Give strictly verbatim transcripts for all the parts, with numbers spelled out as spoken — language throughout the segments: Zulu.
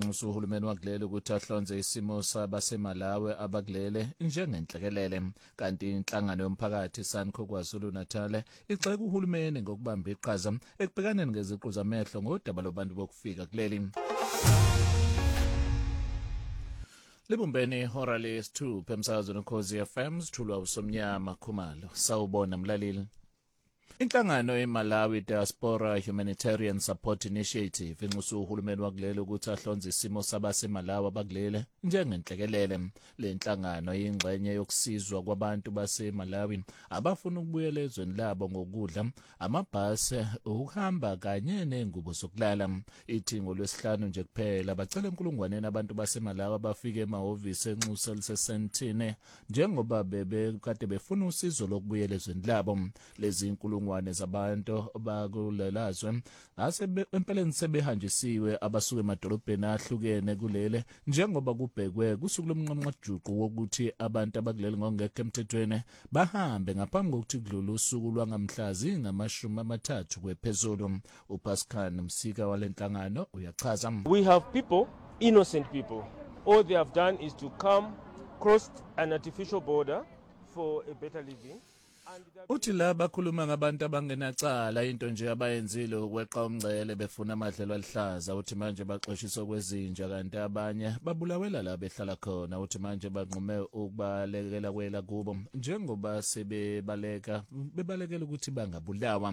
wenxusa uhulumeni wakuleli ukuthi ahlonze isimo sabaseMalawi abakulele njengenhlekelele, kanti inhlangano yomphakathi Sanco KwaZulu Natal ixeka uhulumeni ngokubamba iqhaza ekubhekaneni ngeziqu zamehlo ngodaba lobantu bokufika kuleli. Libumbeni ihora lesithupha emsakazweni Ukhozi F M, sithulwa usomnyama Khumalo. Sawubona mlaleli. Inhlangano yeMalawi Diaspora Humanitarian Support Initiative inxusa uhulumeni wakuleli ukuthi ahlonze isimo sabaseMalawi abakulele njengenhlekelele. Le nhlangano iyingxenye yokusizwa kwabantu baseMalawi abafuna ukubuyela ezweni labo ngokudla, amabhasi, ukuhamba kanye nengubo zokulala. Ithi ngolwesihlanu nje kuphela bacela enkulungwaneni abantu baseMalawi abafike emahhovisi enxusa lisesentine njengoba bebekade befuna usizo lokubuyela ezweni labo. Lezi inkulungwane zabantu bakulelazwe asebe empeleni sebehanjisiwe abasuka emadolobheni ahlukene kulele njengoba kubhekwe kusuku lomnqamqajuqu wokuthi abantu abakuleli ngongekho emthethweni bahambe ngaphambi kokuthi kudlule usuku lwangamhlazi ngamashumi amathathu kwephezulu. uPascal Msika walenhlangano uyachaza. We have people, innocent people. All they have done is to come, cross an artificial border for a better living. Uthi la bakhuluma ngabantu abangenacala, into nje abayenzile ukweqa umngcele befuna amadlelo alihlaza. Uthi manje baxoshiswa kwezinja kanti abanye babulawela la behlala khona. Uthi manje banqume ukubalekela kwela kubo njengoba sebebaleka bebalekela ukuthi bangabulawa.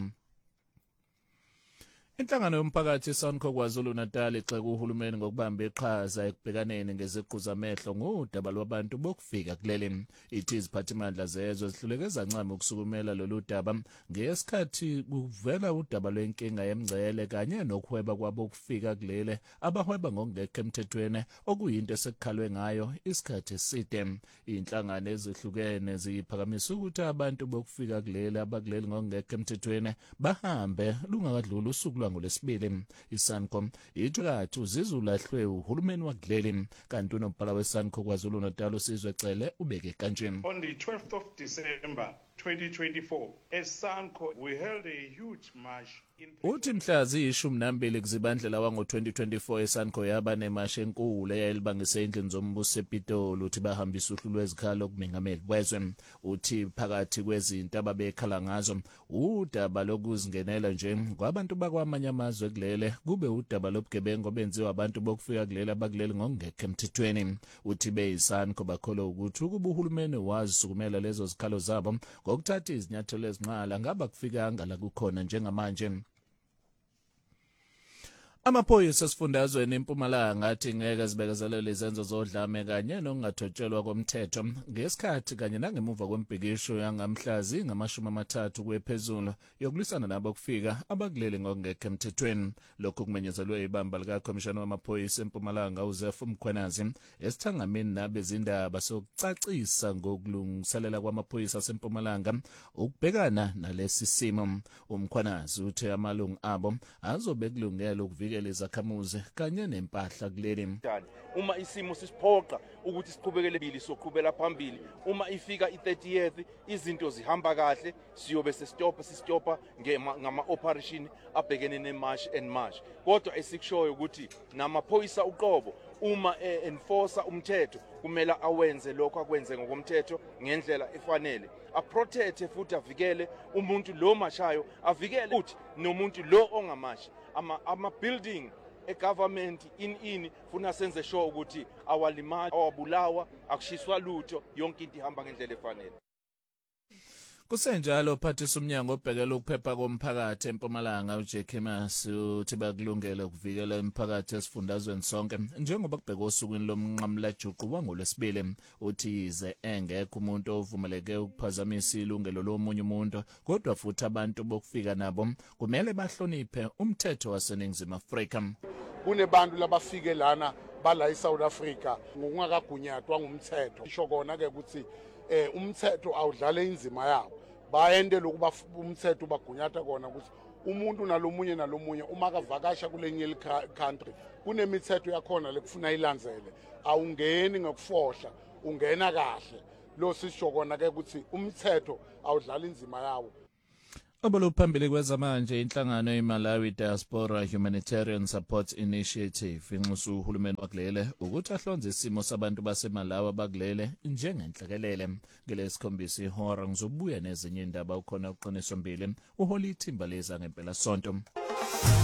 Inhlangano yomphakathi Sanco KwaZulu Natal ixeka uhulumeni ngokubamba iqhaza ekubhekaneni ngeziqu zamehlo ngodaba lwabantu bokufika kuleli. Ithi iziphathimandla zezwe zihluleke zancane ukusukumela lolu daba ngesikhathi kuvela udaba lwenkinga yemngcele kanye nokuhweba kwabo ukufika kulele abahweba ngokungekho emthethweni, okuyinto esekukhalwe ngayo isikhathi eside. Inhlangano ezihlukene ziphakamisa ukuthi abantu bokufika kulele abakuleli ngokungekho emthethweni bahambe lungakadluli usuku ngolesibili. iSanco ithulathi uzizulahlwe uhulumeni wakuleli, kanti unombhala weSanco KwaZulu Natal uSizwe Cele ubeke kanje. On the twelfth of December twenty twenty-four, as Sanco we held a huge march. Uthi mhla ziyishumi nambili kuzibandlela wango twenty twenty-four eSanco yaba nemashe enkulu eyayilibangise endlini zombuso ePitoli. Uthi bahambisa uhlu lwezikhalo kumengameli wezwe. Uthi phakathi kwezinto ababekhala ngazo udaba lokuzingenela nje kwabantu bakwamanye amazwe kulele, kube udaba lobugebengu obenziwa abantu bokufika kulele abakuleli ngokungekho emthethweni. Uthi beyiSanco bakholwa ukuthi ukuba uhulumeni wazisukumela lezo zikhalo zabo ngokuthatha izinyathelo ezinqala ngaba kufikanga la kukhona njengamanje. Amaphoyisa esifundazweni eMpumalanga athi ngeke zibekezelele izenzo zodlame kanye nokungathotshelwa komthetho ngesikhathi kanye nangemuva kwembhikisho yangamhlazi ngamashumi amathathu kwephezulu yokulisana nabo kufika abakuleli ngokungekho emthethweni. Lokhu kumenyezelwe ibamba likaKhomishana wamaphoyisa eMpumalanga uZef Mkhwanazi esithangamini nabezindaba sokucacisa ngokulungiselela kwamaphoyisa aseMpumalanga ukubhekana nalesi simo. uMkhwanazi uthe amalungu abo azobe kulungela ukuvika lezakhamuzi kanye nempahla kuleli. Uma isimo sisiphoqa ukuthi siqhubekele phambili soqhubela phambili, uma ifika i-thirtieth izinto zihamba kahle siyobe sesitopa sisitopa ngama operation abhekene nemarch and march. Kodwa esikushoyo ukuthi namaphoyisa uqobo uma enforce umthetho kumele awenze lokho akwenze ngokomthetho ngendlela efanele, aprotect futhi avikele umuntu lo mashayo, avikele futhi nomuntu lo ongamashi. ama ama building e government in in funa senze sure ukuthi awalimazi awabulawa akushiswa lutho, yonke into ihamba ngendlela efanele. Kusenjalo uphathisa umnyango obhekela ukuphepha komphakathi eMpumalanga uJackie Masi uthi bakulungela ukuvikela umphakathi esifundazweni sonke njengoba kubhekwa osukwini lomnqamlajuqu wangolwesibili. Uthi yize engekho umuntu ovumeleke ukuphazamisa ilungelo lomunye umuntu, kodwa futhi abantu bokufika nabo kumele bahloniphe umthetho waseNingizimu Afrika. Kunebantu labafike lana bala eSouth Africa ngokungakagunyatwa ngumthetho. Isho kona ke ukuthi eh umthetho awudlale inzima yawo, bayende lokuba umthetho ubagunyata kona ukuthi umuntu nalomunye nalomunye uma kavakasha kulenye country kunemithetho yakhona lekufuna ilandzele, awungeni ngokufohla, ungena kahle. Lo sisho kona ke ukuthi umthetho awudlala inzima yawo. Obuluphambili kwezamanje inhlangano yeMalawi Diaspora Humanitarian Support Initiative inxusa uhulumeni wakulele ukuthi ahlonze isimo sabantu baseMalawi abakulele njengenhlekelele. Ngelesikhombisa ihora ngizobuya nezinye indaba ukhona uqiniso mbili uHoli Thimbaleza ngempela sonto.